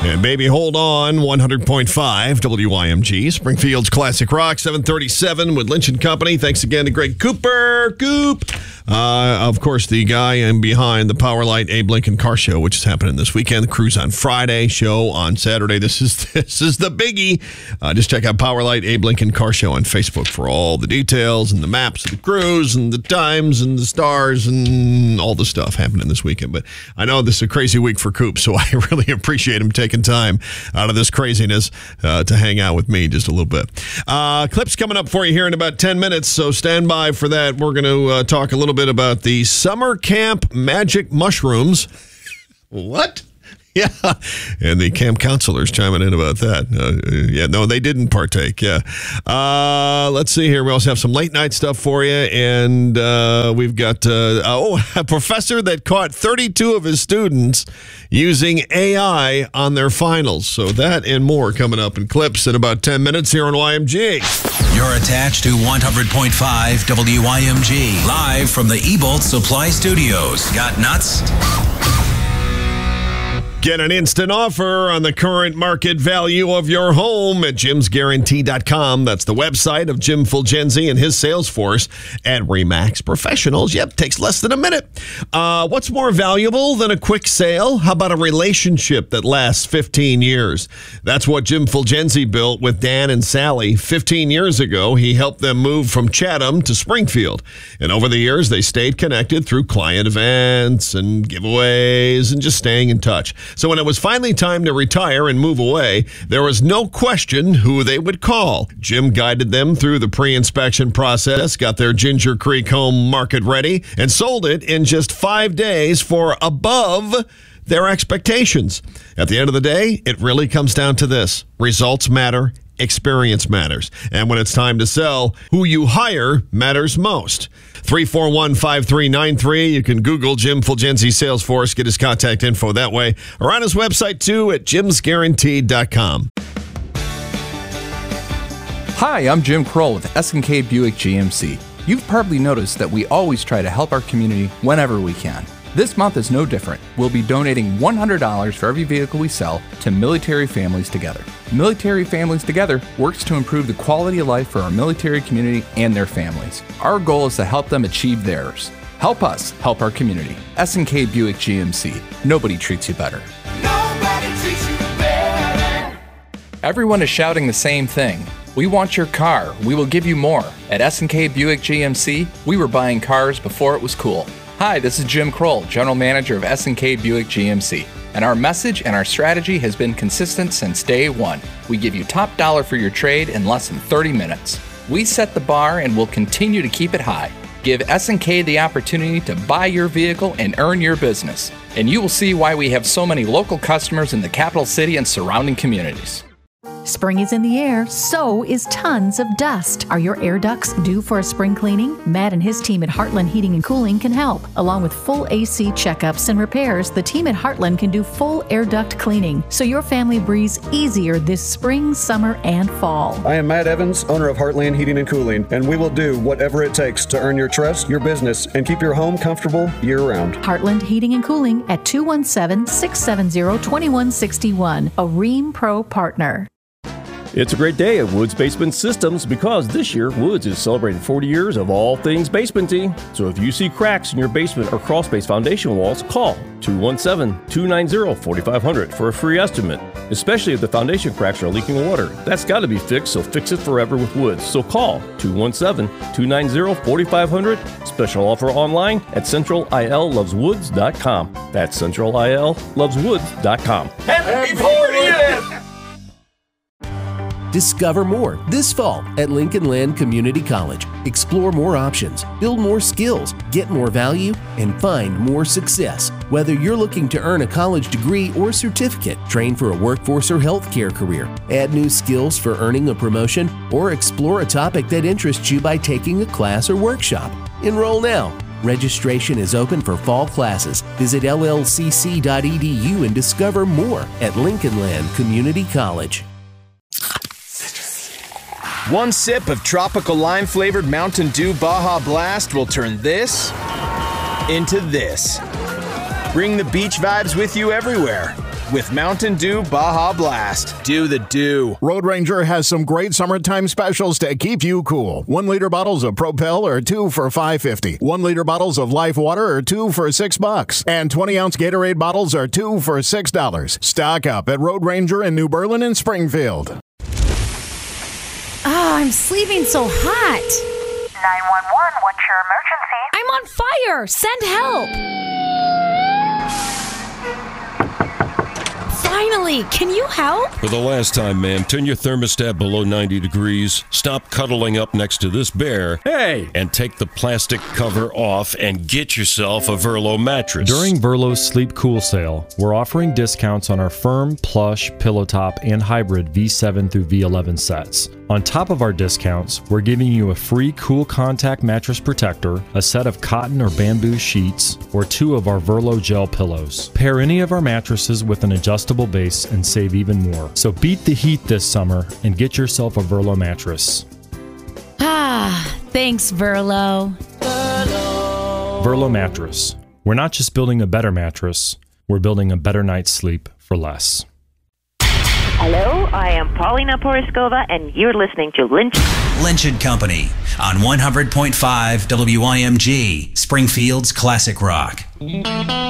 And baby, hold on, 100.5 WYMG, Springfield's Classic Rock, 737 with Lynch & Company. Thanks again to Greg Cooper. Of course, the guy behind the Powerlight Abe Lincoln Car Show, which is happening this weekend. The cruise on Friday, show on Saturday. This is the biggie. Just check out Powerlight Abe Lincoln Car Show on Facebook for all the details and the maps of the cruise and the times and the stars and all the stuff happening this weekend. But I know this is a crazy week for Coop, so I really appreciate him taking time out of this craziness to hang out with me just a little bit. Clips coming up for you here in about 10 minutes, so stand by for that. We're going to talk a little bit about the summer camp magic mushrooms. What? Yeah, and the camp counselors chiming in about that. No, they didn't partake. Yeah. Let's see here. We also have some late night stuff for you, and we've got a professor that caught 32 of his students using AI on their finals. So that and more coming up in clips in about 10 minutes here on YMG. You're attached to 100.5 WYMG, live from the Ebolt Supply Studios. Got nuts? Get an instant offer on the current market value of your home at jimsguarantee.com. That's the website of Jim Fulgenzi and his sales force at RE/MAX Professionals. Yep, takes less than a minute. What's more valuable than a quick sale? How about a relationship that lasts 15 years? That's what Jim Fulgenzi built with Dan and Sally. 15 years ago, he helped them move from Chatham to Springfield. And over the years, they stayed connected through client events and giveaways and just staying in touch. So when it was finally time to retire and move away, there was no question who they would call. Jim guided them through the pre-inspection process, got their Ginger Creek home market ready, and sold it in just 5 days for above their expectations. At the end of the day, it really comes down to this. Results matter. Experience matters. And when it's time to sell, who you hire matters most. 341-5393. You can Google Jim Fulgenzi Salesforce, get his contact info that way, or on his website too at jimsguaranteed.com. Hi, I'm Jim Kroll with S&K Buick GMC. You've probably noticed that we always try to help our community whenever we can. This month is no different. We'll be donating $100 for every vehicle we sell to Military Families Together. Military Families Together works to improve the quality of life for our military community and their families. Our goal is to help them achieve theirs. Help us help our community. S&K Buick GMC. Nobody treats you better. Nobody treats you better. Everyone is shouting the same thing. We want your car. We will give you more. At S&K Buick GMC, we were buying cars before it was cool. Hi, this is Jim Kroll, General Manager of S&K Buick GMC. And our message and our strategy has been consistent since day one. We give you top dollar for your trade in less than 30 minutes. We set the bar and will continue to keep it high. Give S&K the opportunity to buy your vehicle and earn your business. And you will see why we have so many local customers in the capital city and surrounding communities. Spring is in the air, so is tons of dust. Are your air ducts due for a spring cleaning? Matt and his team at Heartland Heating and Cooling can help. Along with full AC checkups and repairs, the team at Heartland can do full air duct cleaning, so your family breathes easier this spring, summer, and fall. I am Matt Evans, owner of Heartland Heating and Cooling, and we will do whatever it takes to earn your trust, your business, and keep your home comfortable year-round. Heartland Heating and Cooling at 217-670-2161, a Rheem Pro partner. It's a great day at Woods Basement Systems because this year Woods is celebrating 40 years of all things basementing. So if you see cracks in your basement or crawl space foundation walls, call 217-290-4500 for a free estimate, especially if the foundation cracks are leaking water. That's got to be fixed, so fix it forever with Woods. So call 217-290-4500. Special offer online at centralilloveswoods.com. That's centralilloveswoods.com. Happy 40th! Discover more this fall at Lincoln Land Community College. Explore more options, build more skills, get more value, and find more success. Whether you're looking to earn a college degree or certificate, train for a workforce or healthcare career, add new skills for earning a promotion, or explore a topic that interests you by taking a class or workshop. Enroll now. Registration is open for fall classes. Visit llcc.edu and discover more at Lincoln Land Community College. One sip of tropical lime-flavored Mountain Dew Baja Blast will turn this into this. Bring the beach vibes with you everywhere. with Mountain Dew Baja Blast. Do the do. Road Ranger has some great summertime specials to keep you cool. 1 liter bottles of Propel are 2 for $5.50. 1 liter bottles of Life Water are 2 for $6. And 20-ounce Gatorade bottles are 2 for $6. Stock up at Road Ranger in New Berlin and Springfield. Oh, I'm sleeping so hot. 911, what's your emergency? I'm on fire. Send help. Finally, can you help? For the last time, ma'am, turn your thermostat below 90 degrees, stop cuddling up next to this bear, Hey! and take the plastic cover off and get yourself a Verlo mattress. During Verlo's Sleep Cool sale, we're offering discounts on our firm, plush, pillow top, and hybrid V7 through V11 sets. On top of our discounts, we're giving you a free Cool Contact mattress protector, a set of cotton or bamboo sheets, or 2 of our Verlo gel pillows. Pair any of our mattresses with an adjustable base and save even more. So beat the heat this summer and get yourself a Verlo mattress. Ah, thanks, Verlo. Verlo mattress. We're not just building a better mattress, we're building a better night's sleep for less. Hello, I am Paulina Poroskova, and you're listening to Lynch Lynch & Company on 100.5 WIMG, Springfield's Classic Rock.